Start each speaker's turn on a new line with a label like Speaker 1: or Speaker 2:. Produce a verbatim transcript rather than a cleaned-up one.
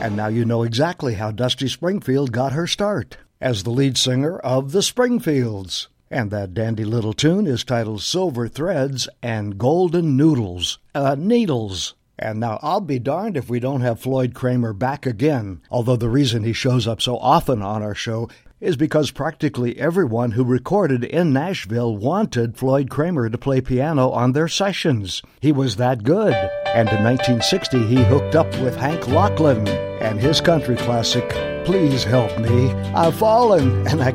Speaker 1: And now you know exactly how Dusty Springfield got her start as the lead singer of the Springfields. And that dandy little tune is titled Silver Threads and Golden Noodles, uh, Needles. And now I'll be darned if we don't have Floyd Cramer back again, although the reason he shows up so often on our show is because practically everyone who recorded in Nashville wanted Floyd Cramer to play piano on their sessions. He was that good. And in nineteen sixty, he hooked up with Hank Locklin and his country classic, Please Help Me, I've Fallen, and I